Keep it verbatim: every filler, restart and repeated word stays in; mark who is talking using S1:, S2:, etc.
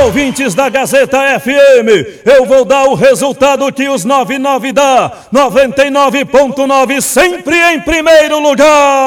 S1: ouvintes da Gazeta F M, eu vou dar o resultado que os noventa e nove dá. noventa e nove ponto nove sempre em primeiro lugar.